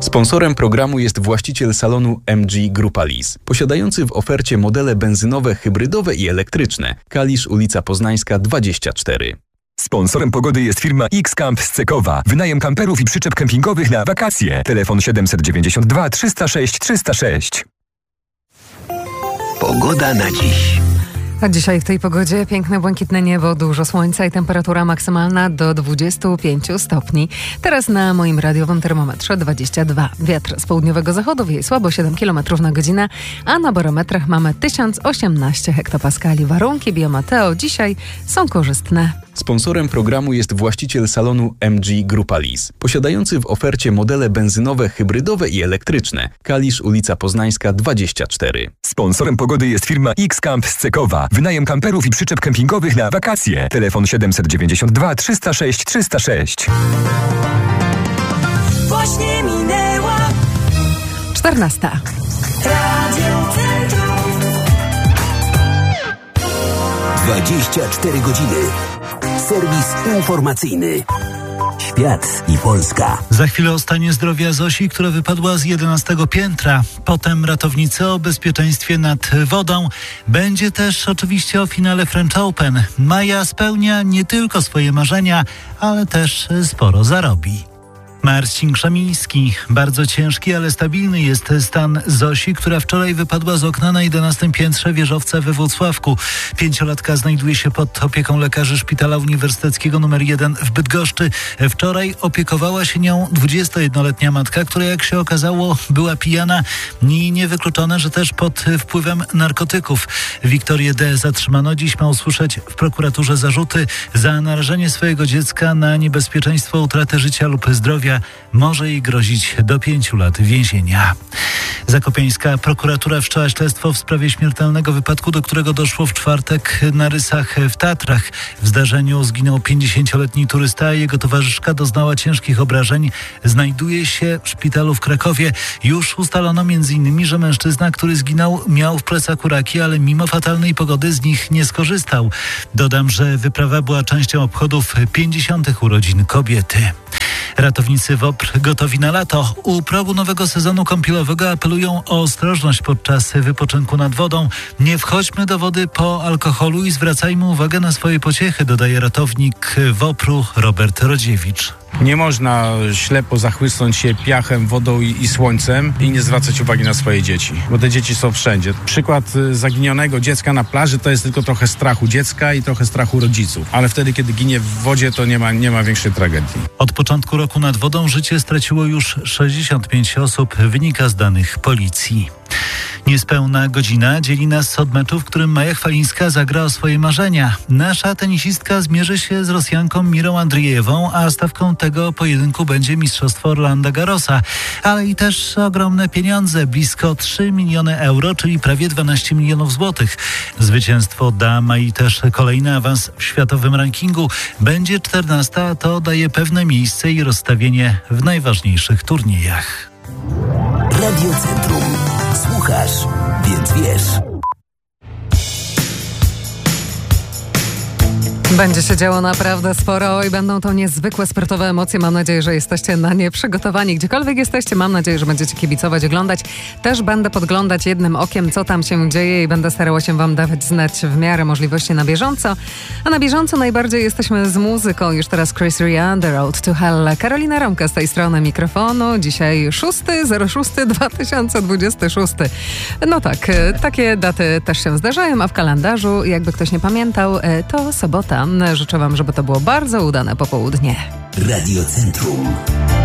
Sponsorem programu jest właściciel salonu MG Grupa Lease, posiadający w ofercie modele benzynowe, hybrydowe i elektryczne. Kalisz, ulica Poznańska 24. Sponsorem pogody jest firma X-Camp z Cekowa. Wynajem kamperów i przyczep kempingowych na wakacje. Telefon 792 306 306. Pogoda na dziś. A dzisiaj w tej pogodzie piękne, błękitne niebo, dużo słońca i temperatura maksymalna do 25 stopni. Teraz na moim radiowym termometrze 22. Wiatr z południowego zachodu wieje słabo 7 km na godzinę, a na barometrach mamy 1018 hektopaskali. Warunki biometeo dzisiaj są korzystne. Sponsorem programu jest właściciel salonu MG Grupa Lease, posiadający w ofercie modele benzynowe, hybrydowe i elektryczne. Kalisz, ulica Poznańska 24. Sponsorem pogody jest firma X-Camp z Cekowa. Wynajem kamperów i przyczep kempingowych na wakacje. Telefon 792 306 306. Właśnie minęła 14. Radio Centrum. 24 godziny. Serwis informacyjny. Świat i Polska. Za chwilę o stanie zdrowia Zosi, która wypadła z 11 piętra. Potem ratownicy o bezpieczeństwie nad wodą. Będzie też oczywiście o finale French Open. Maja spełnia nie tylko swoje marzenia, ale też sporo zarobi. Marcin Krzemiński. Bardzo ciężki, ale stabilny jest stan Zosi, która wczoraj wypadła z okna na 11 piętrze wieżowca we Włocławku. 5-latka znajduje się pod opieką lekarzy Szpitala Uniwersyteckiego nr 1 w Bydgoszczy. Wczoraj opiekowała się nią 21-letnia matka, która jak się okazało była pijana i niewykluczone, że też pod wpływem narkotyków. Wiktorię D. zatrzymano. Dziś ma usłyszeć w prokuraturze zarzuty za narażenie swojego dziecka na niebezpieczeństwo utraty życia lub zdrowia. Może jej grozić do 5 lat więzienia. Zakopiańska prokuratura wszczęła śledztwo w sprawie śmiertelnego wypadku, do którego doszło w czwartek na Rysach w Tatrach. W zdarzeniu zginął 50-letni turysta, a jego towarzyszka doznała ciężkich obrażeń. Znajduje się w szpitalu w Krakowie. Już ustalono m.in., że mężczyzna, który zginął, miał w plecaku raki, ale mimo fatalnej pogody z nich nie skorzystał. Dodam, że wyprawa była częścią obchodów 50. urodzin kobiety. Ratownicy WOPR gotowi na lato. U progu nowego sezonu kąpielowego apelują o ostrożność podczas wypoczynku nad wodą. Nie wchodźmy do wody po alkoholu i zwracajmy uwagę na swoje pociechy, dodaje ratownik WOPR-u Robert Rodziewicz. Nie można ślepo zachłysnąć się piachem, wodą i słońcem i nie zwracać uwagi na swoje dzieci, bo te dzieci są wszędzie. Przykład zaginionego dziecka na plaży to jest tylko trochę strachu dziecka i trochę strachu rodziców, ale wtedy, kiedy ginie w wodzie, to nie ma większej tragedii. Od początku roku nad wodą życie straciło już 65 osób, wynika z danych policji. Niespełna godzina dzieli nas od meczu, w którym Maja Chwalińska zagra o swoje marzenia. Nasza tenisistka zmierzy się z Rosjanką Mirą Andrijewą, a stawką tego pojedynku będzie mistrzostwo Rolanda Garrosa. Ale i też ogromne pieniądze, blisko 3 miliony euro, czyli prawie 12 milionów złotych. Zwycięstwo da Mai też kolejny awans w światowym rankingu. Będzie 14, a to daje pewne miejsce i rozstawienie w najważniejszych turniejach. Radio Centrum. Słuchasz, więc wiesz. Będzie się działo naprawdę sporo i będą to niezwykłe sportowe emocje. Mam nadzieję, że jesteście na nie przygotowani. Gdziekolwiek jesteście, mam nadzieję, że będziecie kibicować, oglądać. Też będę podglądać jednym okiem, co tam się dzieje i będę starała się wam dawać znać w miarę możliwości na bieżąco. A na bieżąco najbardziej jesteśmy z muzyką. Już teraz Chris Ria, The Road to Hell. Karolina Romka z tej strony mikrofonu. Dzisiaj 6.06.2026. No tak, takie daty też się zdarzają, a w kalendarzu, jakby ktoś nie pamiętał, to sobota. Życzę wam, żeby to było bardzo udane popołudnie. Radio Centrum.